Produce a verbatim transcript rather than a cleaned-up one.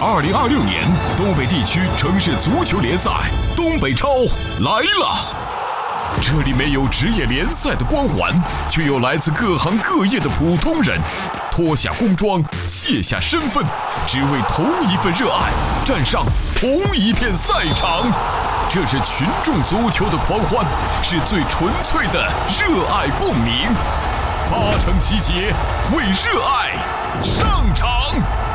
二零二六年东北地区城市足球联赛东北超来了！这里没有职业联赛的光环，却有来自各行各业的普通人，脱下工装，卸下身份，只为同一份热爱，站上同一片赛场。这是群众足球的狂欢，是最纯粹的热爱共鸣。八成集结，为热爱上场。